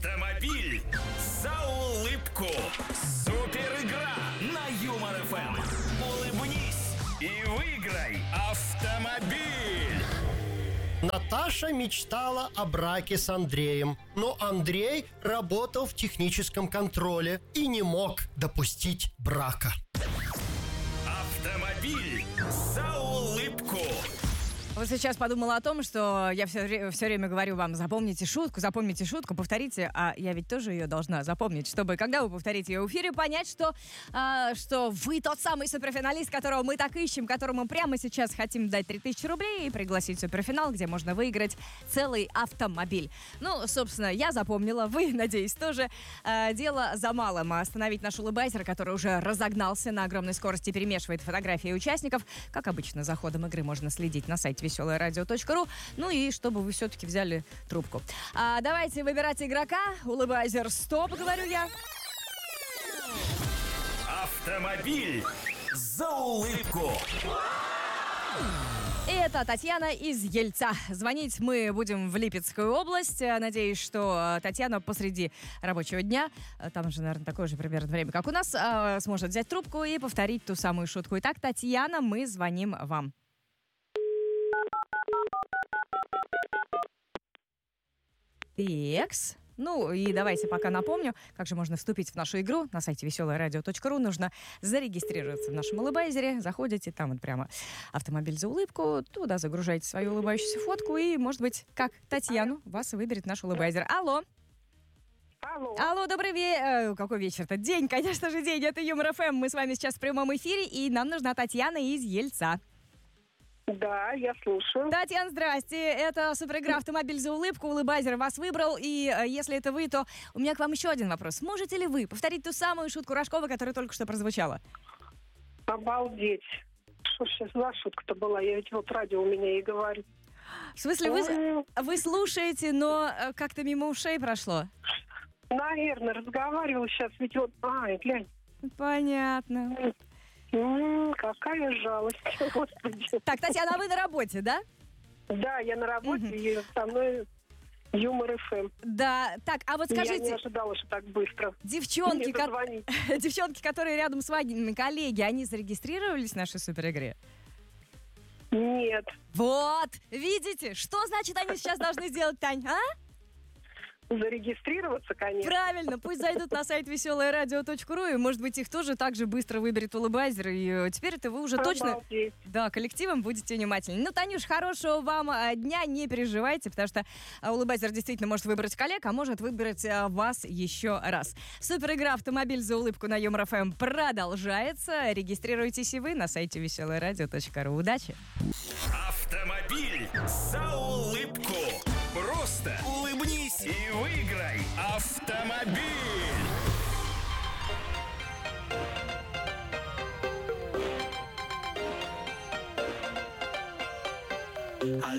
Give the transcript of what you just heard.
Автомобиль за улыбку. Супер игра на Юмор ФМ. Улыбнись и выиграй автомобиль. Наташа мечтала о браке с Андреем, но Андрей работал в техническом контроле и не мог допустить брака. Автомобиль за улыбку. Вот сейчас подумала о том, что я все время говорю вам: запомните шутку, повторите, а я ведь тоже ее должна запомнить, чтобы, когда вы повторите ее в эфире, понять, что вы тот самый суперфиналист, которого мы так ищем, которому прямо сейчас хотим дать 3000 рублей и пригласить в суперфинал, где можно выиграть целый автомобиль. Ну, собственно, я запомнила, вы, надеюсь, тоже. Дело за малым: остановить наш улыбайзер, который уже разогнался на огромной скорости, перемешивает фотографии участников. Как обычно, за ходом игры можно следить на сайте веселорадио.ру. Ну и чтобы вы все-таки взяли трубку. Давайте выбирать игрока. Улыбайзер, стоп, говорю я. Автомобиль за улыбку. Это Татьяна из Ельца. Звонить мы будем в Липецкую область. Надеюсь, что Татьяна посреди рабочего дня, там же, наверное, такое же примерно время, как у нас, сможет взять трубку и повторить ту самую шутку. Итак, Татьяна, мы звоним вам. Текс. Ну и давайте пока напомню, как же можно вступить в нашу игру. На сайте веселорадио.ру нужно зарегистрироваться в нашем улыбайзере. Заходите, там вот прямо автомобиль за улыбку. Туда загружаете свою улыбающуюся фотку. И, может быть, как Татьяну, вас выберет наш улыбайзер. Алло. Алло, добрый вечер. Какой вечер-то? День, конечно же, день. Это Юмор ФМ. Мы с вами сейчас в прямом эфире. И нам нужна Татьяна из Ельца. Да, я слушаю. Татьяна, здрасте. Это суперигра «Автомобиль за улыбку». Улыбайзер вас выбрал. И если это вы, то у меня к вам еще один вопрос. Можете ли вы повторить ту самую шутку Рожкова, которая только что прозвучала? Обалдеть. Что сейчас за шутка-то была? Я ведь вот радио у меня и говорю. В смысле, вы слушаете, но как-то мимо ушей прошло? Наверное, разговаривала сейчас, ведь вот... глянь. Понятно. Какая жалость, господи. Так, Татьяна, а вы на работе, да? Да, я на работе, и со мной Юмор ФМ. Да, так, а вот скажите... Я не ожидала, что так быстро. Девчонки, которые рядом с вами, коллеги, они зарегистрировались в нашей суперигре? Нет. Вот, видите, что значит они сейчас должны сделать, Тань, а? Зарегистрироваться, конечно. Правильно, пусть зайдут на сайт веселорадио.ру, и, может быть, их тоже так же быстро выберет улыбайзер, и теперь это вы уже точно... Да, коллективом будете внимательны. Ну, Танюш, хорошего вам дня, не переживайте, потому что улыбайзер действительно может выбрать коллег, а может выбрать вас еще раз. Супер игра «Автомобиль за улыбку» на Юмор ФМ продолжается. Регистрируйтесь и вы на сайте веселорадио.ру. Удачи! Автомобиль за улыбку. Просто улыбнись и выиграй автомобиль. I